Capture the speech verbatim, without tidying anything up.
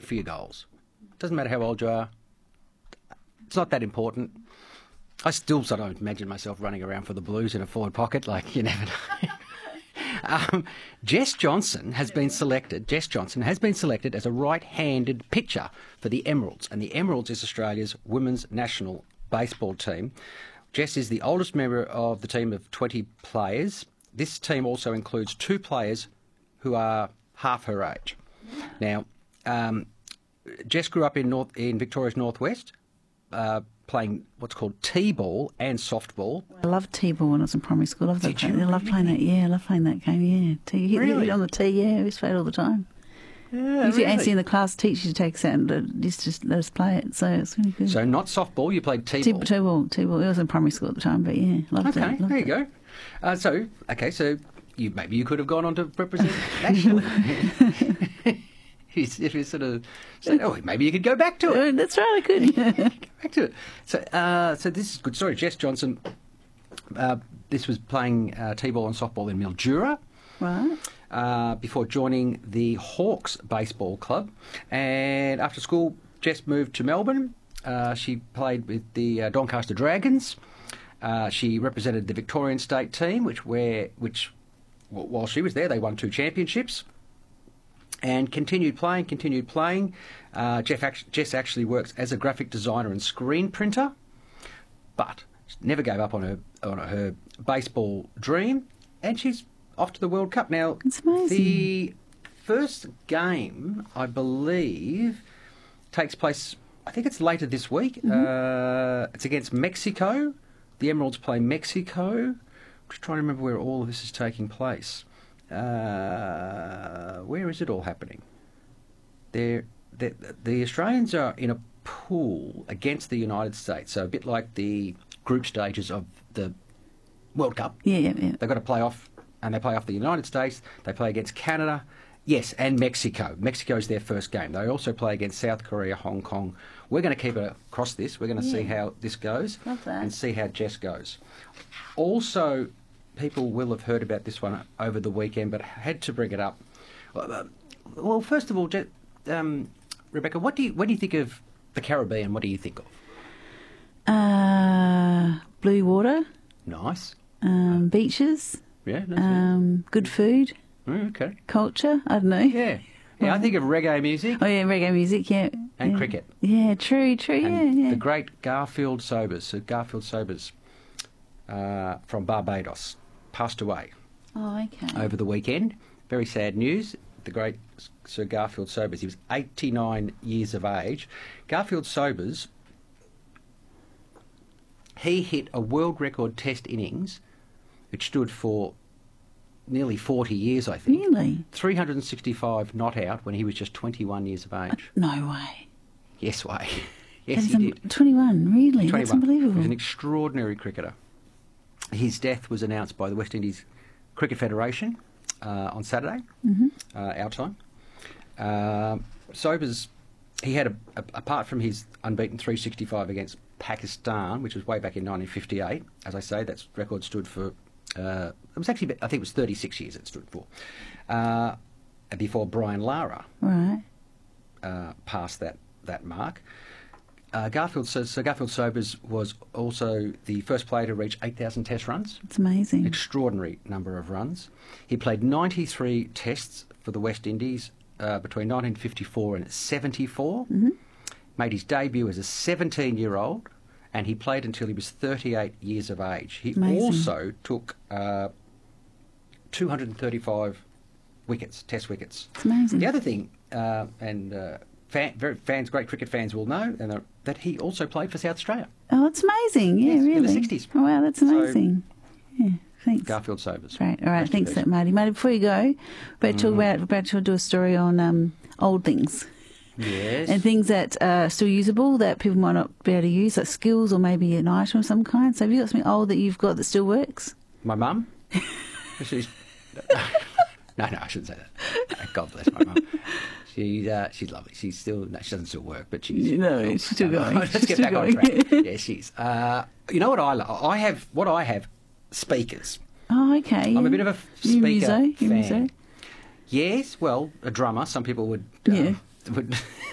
for your goals. Doesn't matter how old you are. It's not that important. I still sort of imagine myself running around for the Blues in a forward pocket, like you never know. um, Jess Johnson has been selected. Jess Johnson has been selected as a right-handed pitcher for the Emeralds, and the Emeralds is Australia's women's national baseball team. Jess is the oldest member of the team of twenty players. This team also includes two players who are half her age. Now, um, Jess grew up in North in Victoria's northwest, uh, playing what's called T-ball and softball. I loved T-ball when I was in primary school. I loved, Did that, you I loved playing that. Yeah, I loved playing that game. Yeah, T, hit, Really? hit on the tee. Yeah, we used to play it all the time. Yeah, Usually, really? Anthony in the class teacher to take us out and uh, used to just let us play it. So it's really good. So not softball, you played T- T-ball. T-ball, T-ball. It was in primary school at the time, but yeah, loved Okay, it. Loved there you it. go. Uh, so, okay, so you maybe you could have gone on to represent nationally. if you sort of said, oh, maybe you could go back to it. Uh, That's right, I could. Go back to it. So, uh, so this is good story. Jess Johnson, uh, this was playing uh, T-ball and softball in Mildura. Right. Uh, before joining the Hawks Baseball Club. And after school, Jess moved to Melbourne. Uh, she played with the uh, Doncaster Dragons. Uh, she represented the Victorian state team, which where which w- while she was there, they won two championships. And continued playing, continued playing. Uh, Jeff act- Jess actually works as a graphic designer and screen printer, but she never gave up on her on her baseball dream, and she's off to the World Cup. Now, It's amazing. the first game, I believe, takes place, I think it's later this week. Mm-hmm. Uh, it's against Mexico. The Emeralds play Mexico. I'm just trying to remember where all of this is taking place. Uh, where is it all happening? They're, they're, the Australians are in a pool against the United States, so a bit like the group stages of the World Cup. Yeah, yeah, yeah. They've got to play off, and they play off the United States. They play against Canada, yes, and Mexico. Mexico's their first game. They also play against South Korea, Hong Kong. We're going to keep it across this. We're going to see Yeah. how this goes Love that. and see how Jess goes. Also, people will have heard about this one over the weekend, but had to bring it up. Well, first of all, Je- um, Rebecca, what do you when do you think of the Caribbean? What do you think of? Uh, blue water, Nice. um, beaches, Yeah. That's um, good food, it. Mm, okay. culture. I don't know. Yeah. Yeah, I think of reggae music Oh yeah, reggae music. Yeah. and yeah. cricket. Yeah, true, true. And yeah, yeah. the great Garfield Sobers, Sir Garfield Sobers uh, from Barbados, passed away Oh, okay. over the weekend. Very sad news. The great Sir Garfield Sobers. He was eighty-nine years of age. Garfield Sobers, he hit a world record test innings, which stood for nearly forty years, I think. Really? three hundred sixty-five not out when he was just twenty-one years of age. No way. Yes, way. Yes, That is he un- did. twenty-one. Really? That's twenty-one. He was unbelievable. an extraordinary cricketer. His death was announced by the West Indies Cricket Federation uh, on Saturday, Mm-hmm. uh, our time. Uh, Sobers, he had, a, a, apart from his unbeaten three sixty-five against Pakistan, which was way back in nineteen fifty-eight, as I say, that record stood for, uh, it was actually, I think it was thirty-six years it stood for, uh, before Brian Lara Right. uh, passed that, that mark. Uh, Garfield, so, so Garfield Sobers was also the first player to reach eight thousand test runs. It's amazing. Extraordinary number of runs. He played ninety-three tests for the West Indies uh, between nineteen fifty-four and seventy-four. Mm-hmm. Made his debut as a seventeen-year-old, and he played until he was thirty-eight years of age. He Amazing. also took uh, two hundred thirty-five wickets, test wickets. It's amazing. The other thing, uh, and uh, fan, very, fans, great cricket fans will know, and uh, that he also played for South Australia. Oh, it's amazing. Yeah, Yes, in the really. sixties. Oh, wow, that's So- amazing. yeah, thanks. Garfield Sobers. Great. All right, Rest in thanks, peace. for that, Marty. Marty, before you go, we're Mm. talk about, about to do a story on um, old things Yes. and things that are still usable that people might not be able to use, like skills or maybe an item of some kind. So have you got something old that you've got that still works? My mum? She's... No, no, I shouldn't say that. God bless my mum. She's uh, she's lovely. She's still no, she doesn't still work, but she's No, she's still going. Let's She's get still back on going. track. Yeah, she's. Uh, you know what I lo- I have what I have speakers. Oh, okay. I'm a yeah. bit of a You speaker muso? You fan. muso? Yes, well, a drummer. Some people would. Uh, Yeah. would